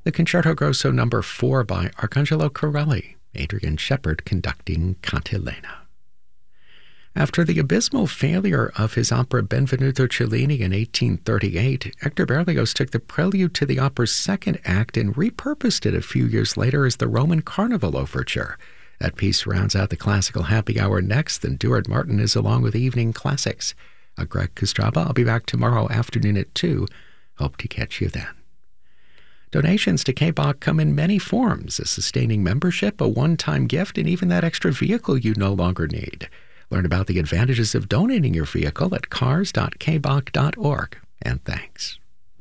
the Concerto Grosso No. 4 by Arcangelo Corelli, Adrian Shepard conducting Cantilena. After the abysmal failure of his opera Benvenuto Cellini in 1838, Hector Berlioz took the prelude to the opera's second act and repurposed it a few years later as the Roman Carnival Overture. That piece rounds out the classical happy hour next, and Duard Martin is along with Evening Classics. Greg Kostraba. I'll be back tomorrow afternoon at 2. Hope to catch you then. Donations to KBOC come in many forms: a sustaining membership, a one-time gift, and even that extra vehicle you no longer need. Learn about the advantages of donating your vehicle at cars.kbok.org. And thanks.